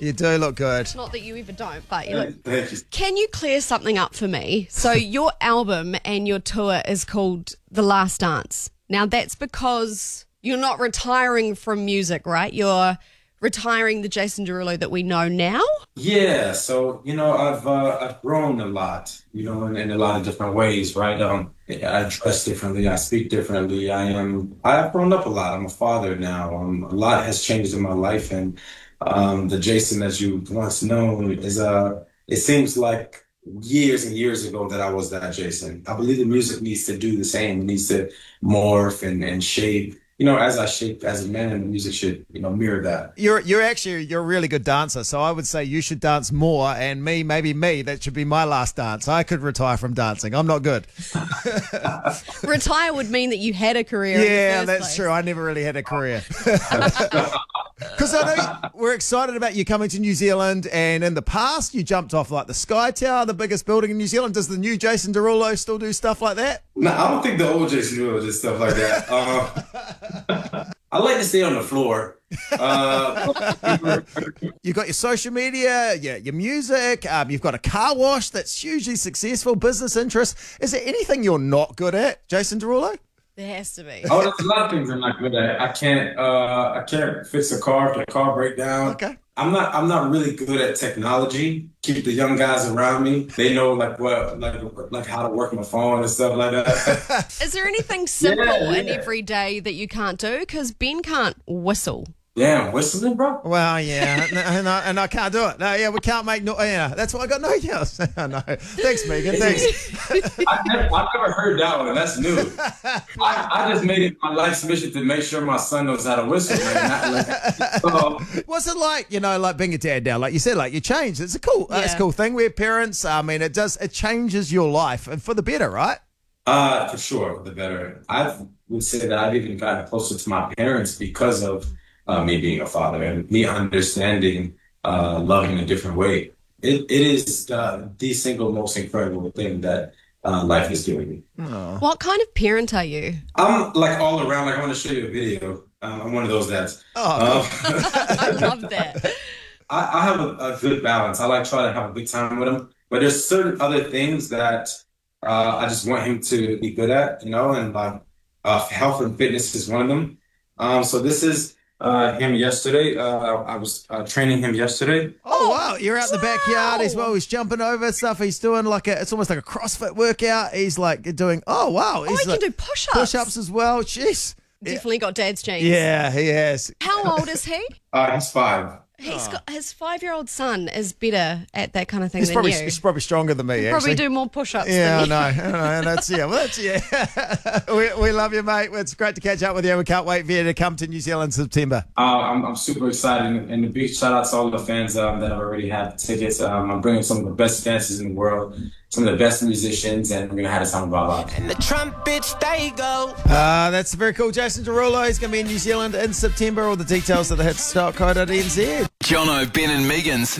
You do look good. Not that you ever don't, but you look. Thank you. Can you clear something up for me? So your album and your tour is called The Last Dance. Now that's because you're not retiring from music, right? You're retiring the Jason Derulo that we know now? Yeah, so I've grown a lot, in a lot of different ways, right? I dress differently, I speak differently. I've grown up a lot. I'm a father now. A lot has changed in my life, and the Jason that you once known is it seems like years and years ago that I was that Jason. I believe the music needs to do the same. It needs to morph and shape. As I shape as a man, the music should, mirror that. You're a really good dancer, so I would say you should dance more, and maybe that should be my last dance. I could retire from dancing. I'm not good. Retire would mean that you had a career. Yeah, that's true. I never really had a career. Because I know we're excited about you coming to New Zealand, and in the past you jumped off like the Sky Tower, the biggest building in New Zealand. Does the new Jason Derulo still do stuff like that? No, I don't think the old Jason Derulo did stuff like that. I like to stay on the floor. You've got your social media, your music, you've got a car wash that's hugely successful, business interests. Is there anything you're not good at, Jason Derulo? There has to be. Oh, there's a lot of things I'm not good at. I can't fix a car if the car break down. Okay. I'm not really good at technology. Keep the young guys around me. They know like how to work my phone and stuff like that. Is there anything simple in every day that you can't do? Because Ben can't whistle. Damn, whistling, bro? Well, yeah, and I can't do it. No, yeah, we can't make noise. Yeah, that's why I got no yells. No, thanks, Megan. Thanks. I've never heard that one. That's new. I just made it my life's mission to make sure my son knows how to whistle, man. What's it like, like being a dad now? Like you said, like you changed. It's a cool thing. We're parents. I mean, it changes your life and for the better, right? For sure, for the better. I would say that I've even gotten closer to my parents because of me being a father and me understanding love in a different way. It is the single most incredible thing that life has given me. Oh. What kind of parent are you? I'm like all around. Like I want to show you a video. I'm one of those dads. Oh, I love that. I have a good balance. I like try to have a good time with him, but there's certain other things that I just want him to be good at, and like health and fitness is one of them. So this is him yesterday. I was training him yesterday. Oh, wow. You're out in the backyard as well. He's jumping over stuff. He's doing it's almost like a CrossFit workout. He's like doing, oh, wow. He can do push-ups. Push-ups as well. Jeez. Definitely got dad's genes. Yeah, he has. How old is he? He's 5. He's got his 5-year-old son is better at that kind of thing than you. He's probably stronger than me. Probably do more push-ups. Yeah, than you. I know. And that's we love you, mate. It's great to catch up with you. We can't wait for you to come to New Zealand in September. I'm super excited, and a big shout out to all the fans that have already had tickets. I'm bringing some of the best dancers in the world, some of the best musicians, and we're gonna have a time of our lives. And the trumpets they go. That's very cool. Jason Derulo. He's gonna be in New Zealand in September. All the details at the hits.co.nz. Jono, Ben and Megan's